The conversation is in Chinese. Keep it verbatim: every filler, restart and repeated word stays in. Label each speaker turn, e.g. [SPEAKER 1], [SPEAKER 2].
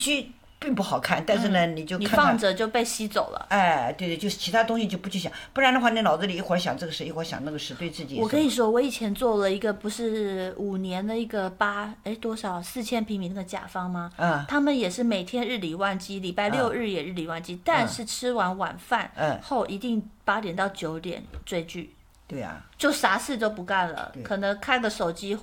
[SPEAKER 1] 剧并不好看，但是呢，
[SPEAKER 2] 嗯、
[SPEAKER 1] 你就
[SPEAKER 2] 你
[SPEAKER 1] 看看
[SPEAKER 2] 放着就被吸走了。
[SPEAKER 1] 哎，对对，就是其他东西就不去想，不然的话，你脑子里一会儿想这个事，一会儿想那个事，对自己也是。
[SPEAKER 2] 我跟你说，我以前做了一个不是五年的一个八哎多少四千平米那个甲方吗？
[SPEAKER 1] 嗯，
[SPEAKER 2] 他们也是每天日理万机，礼拜六
[SPEAKER 1] 嗯
[SPEAKER 2] 日也日理万机，但是吃完晚饭
[SPEAKER 1] 嗯
[SPEAKER 2] 后一定八点到九点追剧，
[SPEAKER 1] 对呀、
[SPEAKER 2] 就啥事都不干了，
[SPEAKER 1] 对
[SPEAKER 2] 可能看个手机